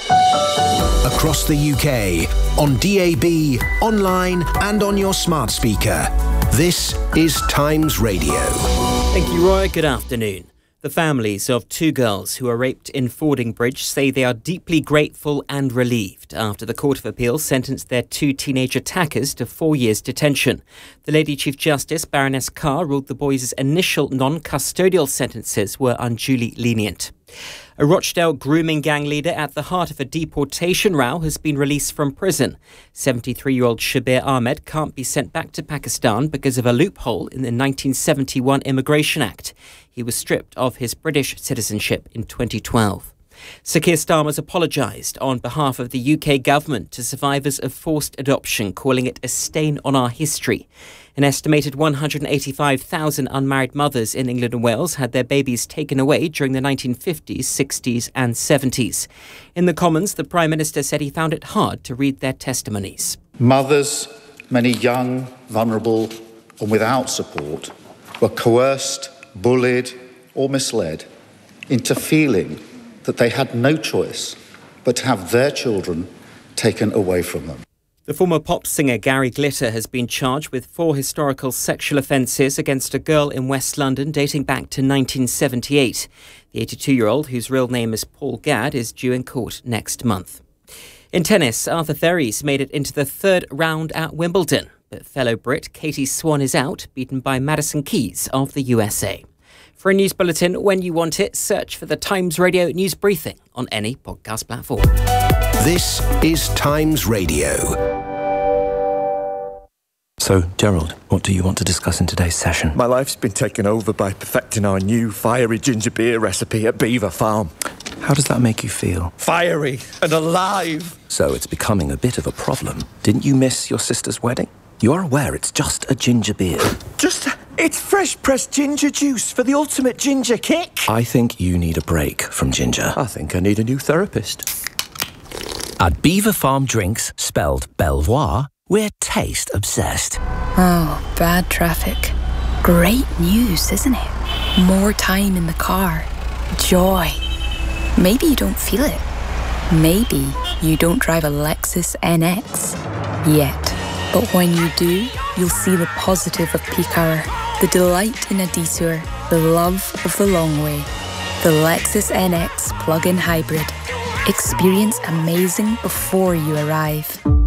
Speaker 12: Across the U K, on D A B, online and on your smart speaker. This is Times Radio.
Speaker 6: Thank you, Roy. Good afternoon. The families of two girls who were raped in Fordingbridge say they are deeply grateful and relieved after the Court of Appeal sentenced their two teenage attackers to four years detention. The Lady Chief Justice, Baroness Carr, ruled the boys' initial non-custodial sentences were unduly lenient. A Rochdale grooming gang leader at the heart of a deportation row has been released from prison. seventy-three-year-old Shabir Ahmed can't be sent back to Pakistan because of a loophole in the nineteen seventy-one Immigration Act. He was stripped of his British citizenship in twenty twelve. Sir Keir Starmer's apologised on behalf of the U K government to survivors of forced adoption, calling it a stain on our history. An estimated one hundred eighty-five thousand unmarried mothers in England and Wales had their babies taken away during the nineteen fifties, sixties and seventies. In the Commons, the Prime Minister said he found it hard to read their testimonies.
Speaker 20: Mothers, many young, vulnerable and without support, were coerced, bullied or misled into feeling that they had no choice but to have their children taken away from them.
Speaker 6: The former pop singer Gary Glitter has been charged with four historical sexual offences against a girl in West London dating back to nineteen seventy-eight. The eighty-two-year-old, whose real name is Paul Gadd, is due in court next month. In tennis, Arthur Ferries made it into the third round at Wimbledon, but fellow Brit Katie Swan is out, beaten by Madison Keys of the U S A. For a news bulletin when you want it, search for the Times Radio News Briefing on any podcast platform.
Speaker 12: This is Times Radio.
Speaker 21: So, Gerald, what do you want to discuss in today's session?
Speaker 22: My life's been taken over by perfecting our new fiery ginger beer recipe at Beaver Farm.
Speaker 21: How does that make you feel?
Speaker 22: Fiery and alive!
Speaker 21: So it's becoming a bit of a problem. Didn't you miss your sister's wedding? You are aware it's just a ginger beer.
Speaker 22: Just... It's fresh pressed ginger juice for the ultimate ginger kick.
Speaker 21: I think you need a break from ginger.
Speaker 22: I think I need a new therapist.
Speaker 21: At Beaver Farm Drinks, spelled Belvoir, we're taste obsessed.
Speaker 23: Oh, bad traffic. Great news, isn't it? More time in the car. Joy. Maybe you don't feel it. Maybe you don't drive a Lexus N X yet. But when you do, you'll see the positive of peak hour, the delight in a detour, the love of the long way. The Lexus N X plug-in hybrid. Experience amazing before you arrive.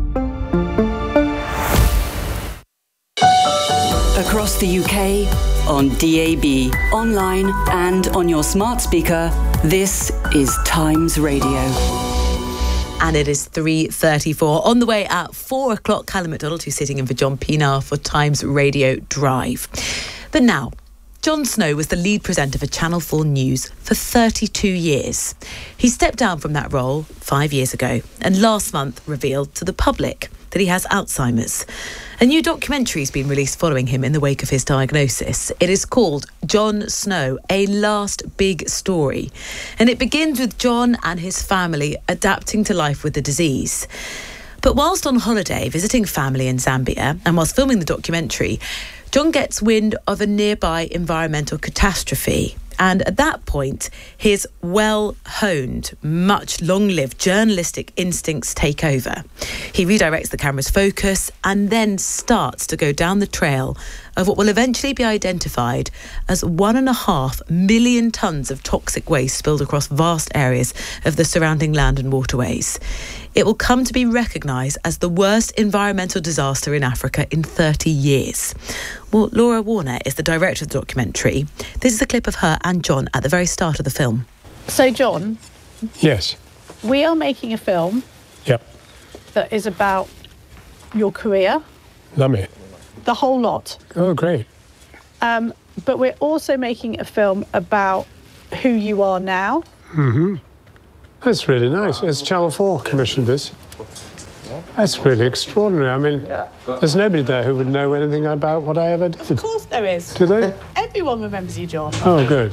Speaker 5: Across the U K, on D A B, online and on your smart speaker, this is Times Radio.
Speaker 4: And it is three thirty-four. On the way at four o'clock, Callum McDonald, who's sitting in for John Pienaar for Times Radio Drive. But now, Jon Snow was the lead presenter for Channel four News for thirty-two years. He stepped down from that role five years ago and last month revealed to the public that he has Alzheimer's. A new documentary has been released following him in the wake of his diagnosis. It is called Jon Snow, A Last Big Story. And it begins with Jon and his family adapting to life with the disease. But whilst on holiday visiting family in Zambia and whilst filming the documentary, Jon gets wind of a nearby environmental catastrophe. And at that point, his well-honed, much long-lived journalistic instincts take over. He redirects the camera's focus and then starts to go down the trail of what will eventually be identified as one and a half million tonnes of toxic waste spilled across vast areas of the surrounding land and waterways. It will come to be recognised as the worst environmental disaster in Africa in thirty years. Well, Laura Warner is the director of the documentary. This is a clip of her and John at the very start of the film.
Speaker 2: So, John.
Speaker 3: Yes.
Speaker 2: We are making a film.
Speaker 3: Yep.
Speaker 2: That is about your career.
Speaker 3: Lovely.
Speaker 2: The whole lot.
Speaker 3: Oh, great.
Speaker 2: Um, but we're also making a film about who you are now.
Speaker 3: Mm-hmm. That's really nice. It's Channel four commissioned this. That's really extraordinary. I mean, there's nobody there who would know anything about what I ever did.
Speaker 2: Of course there is.
Speaker 3: Do they?
Speaker 2: Everyone remembers you, John.
Speaker 3: Oh, good.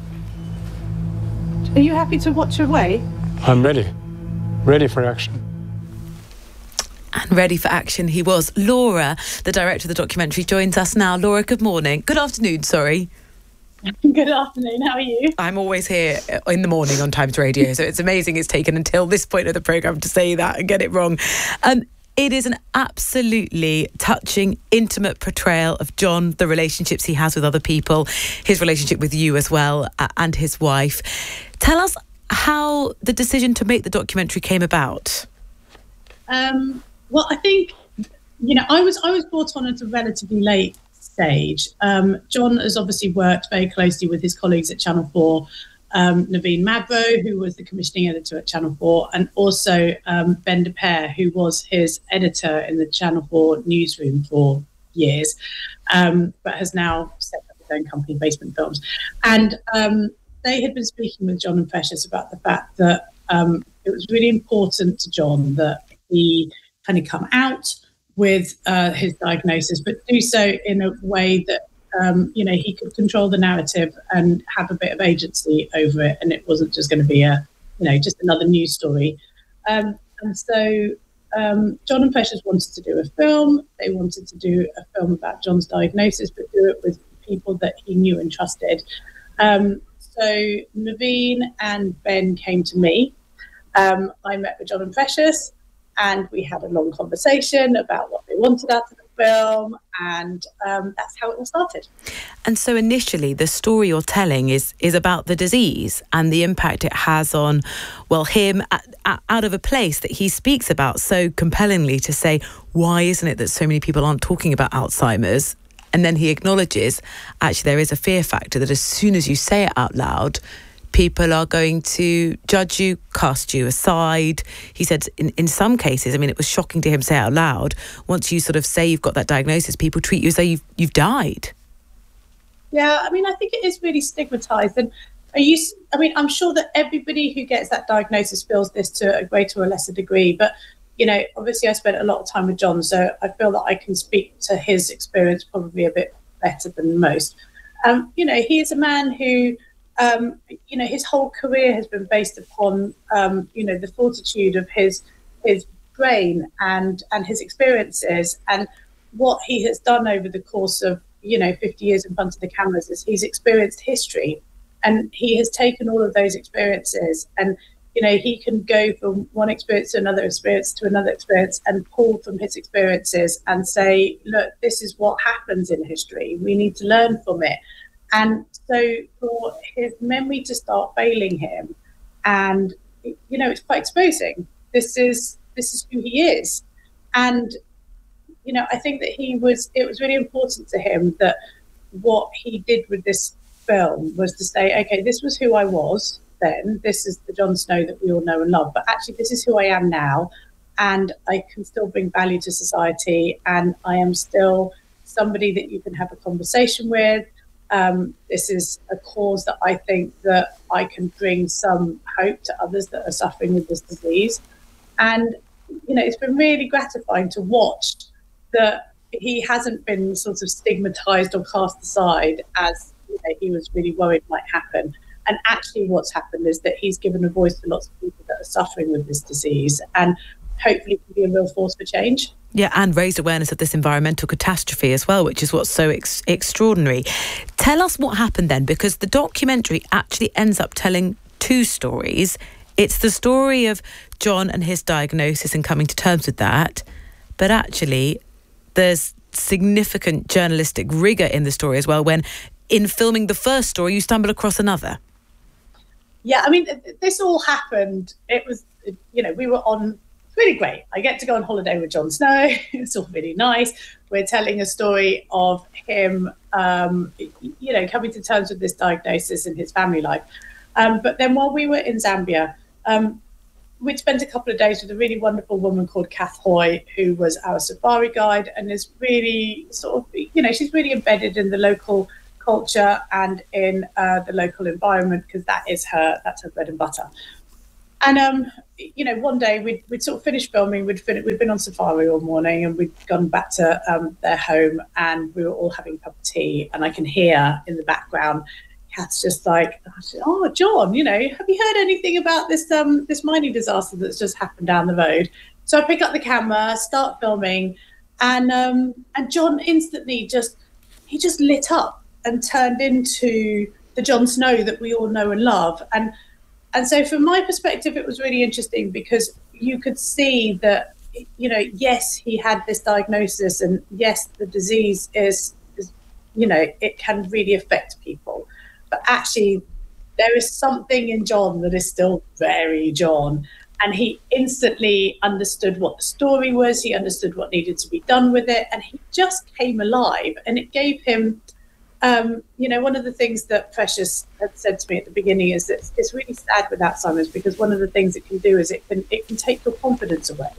Speaker 2: Are you happy to watch away?
Speaker 3: I'm ready. Ready for action.
Speaker 4: And ready for action he was. Laura, the director of the documentary, joins us now. Laura, good morning. Good afternoon, sorry.
Speaker 7: Good afternoon, how are you?
Speaker 4: I'm always here in the morning on Times Radio, so it's amazing it's taken until this point of the programme to say that and get it wrong. Um, it is an absolutely touching, intimate portrayal of John, the relationships he has with other people, his relationship with you as well, uh, and his wife. Tell us how the decision to make the documentary came about.
Speaker 7: Um, well, I think, you know, I was I was brought on at a relatively late stage. Um, John has obviously worked very closely with his colleagues at Channel four, um, Naveen Madro, who was the commissioning editor at Channel four, and also um, Ben de Pere, who was his editor in the Channel four newsroom for years, um, but has now set up his own company, Basement Films. And um, they had been speaking with John and Precious about the fact that um, it was really important to John that he kind of come out with uh, his diagnosis, but do so in a way that, um, you know, he could control the narrative and have a bit of agency over it. And it wasn't just going to be a, you know, just another news story. Um, and so um, John and Precious wanted to do a film. They wanted to do a film about John's diagnosis, but do it with people that he knew and trusted. Um, so Naveen and Ben came to me. Um, I met with John and Precious, and we had a long conversation about what they wanted out of the film, and um, that's how it all started.
Speaker 4: And so initially, the story you're telling is is about the disease and the impact it has on, well, him at, at, out of a place that he speaks about so compellingly to say, why isn't it that so many people aren't talking about Alzheimer's? And then he acknowledges, actually, there is a fear factor that as soon as you say it out loud, people are going to judge you, cast you aside. He said in, in some cases, I mean, it was shocking to him to say out loud, once you sort of say you've got that diagnosis, people treat you as though you've, you've died.
Speaker 7: Yeah, I mean, I think it is really stigmatised. And are you, I mean, I'm sure that everybody who gets that diagnosis feels this to a greater or lesser degree. But, you know, obviously I spent a lot of time with John, so I feel that I can speak to his experience probably a bit better than most. Um, you know, he is a man who... Um, you know, his whole career has been based upon, um, you know, the fortitude of his his brain and and his experiences. And what he has done over the course of, you know, fifty years in front of the cameras is he's experienced history, and he has taken all of those experiences, and, you know, he can go from one experience to another experience to another experience and pull from his experiences and say, look, this is what happens in history. We need to learn from it. And so for his memory to start failing him, and, you know, it's quite exposing. This is this is who he is. And, you know, I think that he was, it was really important to him that what he did with this film was to say, okay, this was who I was then. This is the Jon Snow that we all know and love. But actually, this is who I am now. And I can still bring value to society. And I am still somebody that you can have a conversation with. Um, this is a cause that I think that I can bring some hope to others that are suffering with this disease. And, you know, it's been really gratifying to watch that he hasn't been sort of stigmatized or cast aside as, you know, he was really worried might happen. And actually what's happened is that he's given a voice to lots of people that are suffering with this disease. And hopefully can be a real force for change.
Speaker 4: Yeah, and raised awareness of this environmental catastrophe as well, which is what's so ex- extraordinary. Tell us what happened then, because the documentary actually ends up telling two stories. It's the story of John and his diagnosis and coming to terms with that, but actually there's significant journalistic rigour in the story as well, when in filming the first story you stumble across another.
Speaker 7: Yeah, I mean, this all happened, it was, you know, we were on... really great. I get to go on holiday with Jon Snow. It's all really nice. We're telling a story of him, um, you know, coming to terms with this diagnosis in his family life. Um, but then while we were in Zambia, um, we'd spent a couple of days with a really wonderful woman called Kath Hoy, who was our safari guide and is really sort of, you know, she's really embedded in the local culture and in uh, the local environment, because that is her, that's her bread and butter. And, um, you know, one day we'd, we'd sort of finished filming, we'd, fin- we'd been on safari all morning and we'd gone back to um, their home and we were all having a cup of tea, and I can hear in the background, Kath's just like, oh, John, you know, have you heard anything about this um, this mining disaster that's just happened down the road? So I pick up the camera, start filming, and um, and John instantly just, he just lit up and turned into the Jon Snow that we all know and love. And And so from my perspective, it was really interesting because you could see that, you know, yes, he had this diagnosis, and yes, the disease is, is, you know, it can really affect people. But actually, there is something in John that is still very John. And he instantly understood what the story was. He understood what needed to be done with it. And he just came alive. And it gave him... Um, you know, one of the things that Precious had said to me at the beginning is that it's really sad with Alzheimer's, because one of the things it can do is it can it can take your confidence away.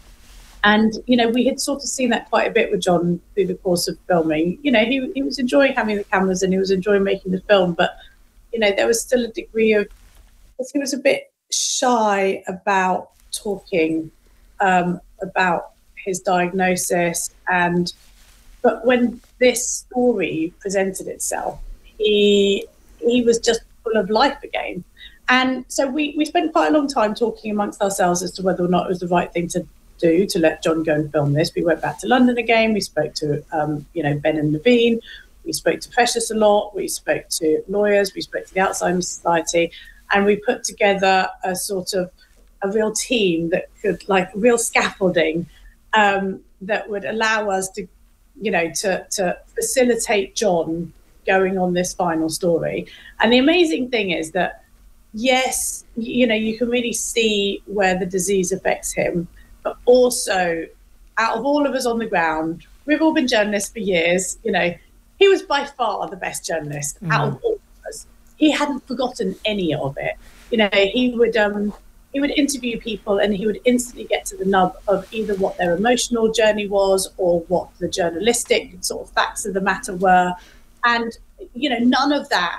Speaker 7: And, you know, we had sort of seen that quite a bit with John through the course of filming. You know, he, he was enjoying having the cameras and he was enjoying making the film, but, you know, there was still a degree of, he was a bit shy about talking um, about his diagnosis. And But when this story presented itself, he he was just full of life again. And so we, we spent quite a long time talking amongst ourselves as to whether or not it was the right thing to do to let John go and film this. We went back to London again. We spoke to, um, you know, Ben and Naveen. We spoke to Precious a lot. We spoke to lawyers. We spoke to the Alzheimer's Society. And we put together a sort of a real team that could, like, real scaffolding um, that would allow us to, you know, to, to facilitate John going on this final story. And the amazing thing is that, yes, you know, you can really see where the disease affects him, but also out of all of us on the ground, we've all been journalists for years, you know, he was by far the best journalist mm. out of all of us. He hadn't forgotten any of it. You know, he would um, he would interview people and he would instantly get to the nub of either what their emotional journey was or what the journalistic sort of facts of the matter were. And, you know, none of that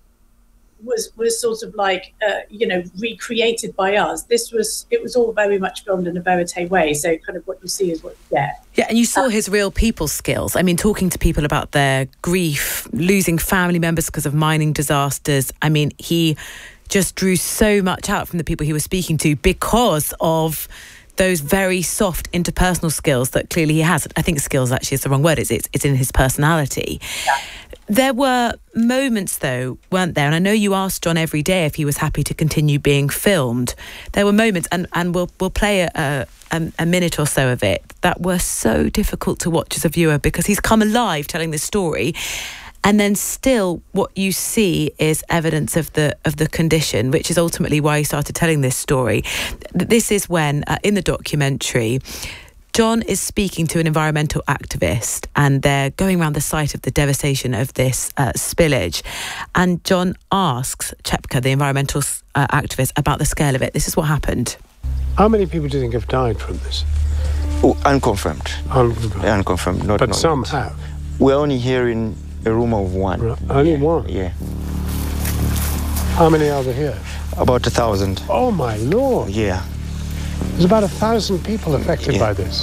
Speaker 7: was was sort of like, uh, you know, recreated by us. This was, it was all very much filmed in a verite way. So kind of what you see is what you get.
Speaker 4: Yeah, and you saw his real people skills. I mean, talking to people about their grief, losing family members because of mining disasters. I mean, he just drew so much out from the people he was speaking to because of those very soft interpersonal skills that clearly he has. I think skills actually is the wrong word. It's, it's, it's in his personality. Yeah. There were moments, though, weren't there? And I know you asked John every day if he was happy to continue being filmed. There were moments, and, and we'll we'll play a, a, a minute or so of it, that were so difficult to watch as a viewer because he's come alive telling this story. And then still what you see is evidence of the of the condition, which is ultimately why he started telling this story. This is when, uh, in the documentary, John is speaking to an environmental activist and they're going around the site of the devastation of this uh, spillage. And John asks Chepka, the environmental uh, activist, about the scale of it. This is what happened.
Speaker 3: How many people do you think have died from this?
Speaker 8: Oh, unconfirmed.
Speaker 3: Unconfirmed.
Speaker 8: Unconfirmed. Not,
Speaker 3: but
Speaker 8: not
Speaker 3: some
Speaker 8: yet.
Speaker 3: have.
Speaker 8: We're only hearing a rumour of one.
Speaker 3: Right. Only
Speaker 8: yeah.
Speaker 3: one?
Speaker 8: Yeah.
Speaker 3: How many are there here?
Speaker 8: About a thousand.
Speaker 3: Oh, my Lord.
Speaker 8: Yeah.
Speaker 3: There's about a thousand people affected
Speaker 8: yeah.
Speaker 3: by this.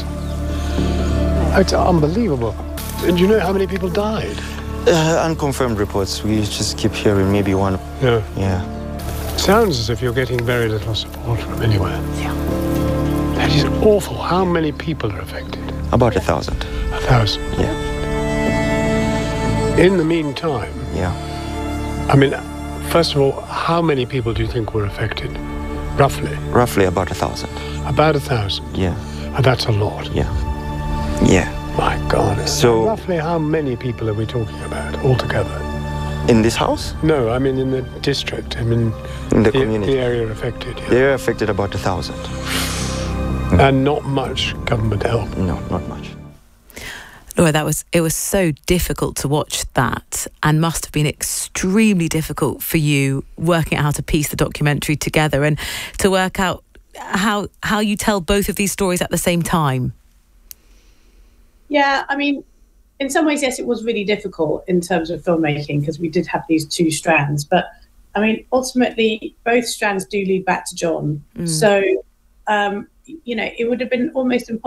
Speaker 3: It's unbelievable. And do you know how many people died?
Speaker 8: Uh, unconfirmed reports. We just keep hearing maybe one.
Speaker 3: Yeah.
Speaker 8: Yeah.
Speaker 3: Sounds as if you're getting very little support from anywhere.
Speaker 8: Yeah.
Speaker 3: That is awful. How many people are affected?
Speaker 8: About a thousand.
Speaker 3: A thousand?
Speaker 8: Yeah.
Speaker 3: In the meantime,
Speaker 8: yeah.
Speaker 3: I mean, first of all, how many people do you think were affected? Roughly?
Speaker 8: Roughly about a thousand.
Speaker 3: About a thousand?
Speaker 8: Yeah.
Speaker 3: And that's a lot.
Speaker 8: Yeah. Yeah.
Speaker 3: My God.
Speaker 8: So
Speaker 3: roughly how many people are we talking about altogether?
Speaker 8: In this house?
Speaker 3: No, I mean in the district. I mean
Speaker 8: in the,
Speaker 3: the
Speaker 8: community.
Speaker 3: The area affected. Yeah.
Speaker 8: They're affected about a thousand.
Speaker 3: And not much government help.
Speaker 8: No, not much.
Speaker 4: Laura, that was it was so difficult to watch that, and must have been extremely difficult for you working out how to piece the documentary together and to work out how how you tell both of these stories at the same time.
Speaker 7: Yeah, I mean, in some ways, yes, it was really difficult in terms of filmmaking because we did have these two strands. But I mean, ultimately, both strands do lead back to John. Mm. So, um, you know, it would have been almost impossible